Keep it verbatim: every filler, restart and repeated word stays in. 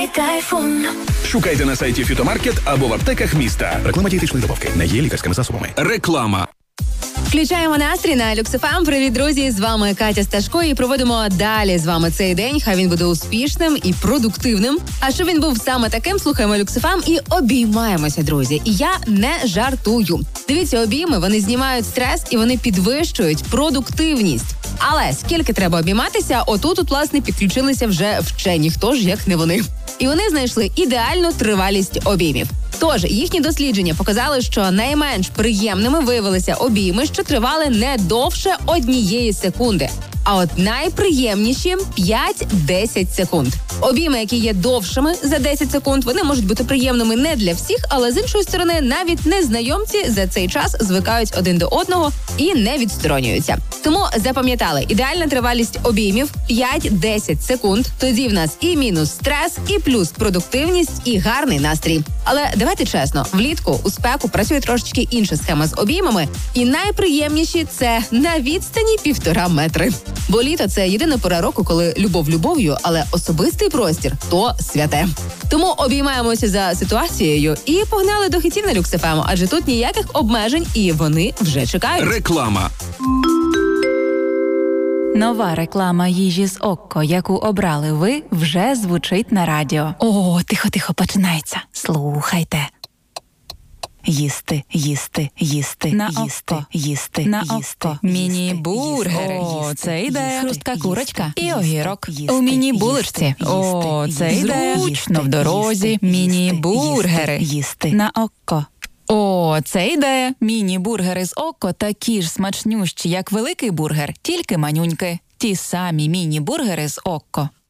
Отримай Тайфун. Шукайте на сайті Фітомаркет або в аптеках міста. Реклама дієтичної добавки. Не є лікарськими засобами. Реклама. Включаємо настрій на Люкс еф ем. Привіт, друзі! З вами Катя Сташко і проводимо далі з вами цей день. Хай він буде успішним і продуктивним. А щоб він був саме таким, слухаємо Люкс еф ем і обіймаємося, друзі. І я не жартую. Дивіться, обійми, вони знімають стрес і вони підвищують продуктивність. Але скільки треба обійматися, отут, от, власне, підключилися вже вчені, хто ж, як не вони. І вони знайшли ідеальну тривалість обіймів. Тож, їхні дослідження показали, що найменш приємними виявилися обійми, що тривали не довше однієї секунди. А от найприємніші – п'ять-десять секунд. Обійми, які є довшими за десять секунд, вони можуть бути приємними не для всіх, але з іншої сторони, навіть незнайомці за цей час звикають один до одного і не відсторонюються. Тому запам'ятали, ідеальна тривалість обіймів – п'ять-десять секунд. Тоді в нас і мінус стрес, і плюс продуктивність, і гарний настрій. Але давайте чесно, влітку у спеку працює трошечки інша схема з обіймами, і найприємніші – це на відстані півтора метри. Бо літо – це єдина пора року, коли любов любов'ю, але особистий простір – то святе. Тому обіймаємося за ситуацією і погнали до хитів на Люкс еф ем, адже тут ніяких обмежень і вони вже чекають. Реклама. Нова реклама їжі з Окко, яку обрали ви, вже звучить на радіо. О, тихо-тихо, починається. Слухайте. Їсти, їсти, їсти, на їсти, Окко. їсти, На їсти, Окко. їсти, Міні-бургери. їсти, О, їсти, це ідея. їсти, Хрустка їсти, курочка і їсти, огірок. їсти, У міні-булочці. їсти, О, їсти, це їсти, ідея. їсти, Зручно в дорозі. їсти, Міні-бургери. їсти, їсти. На Окко. О, це ідея. Міні-бургери з Окко такі ж смачнющі, як великий бургер, тільки манюньки. Ті самі міні-бургери з Окко.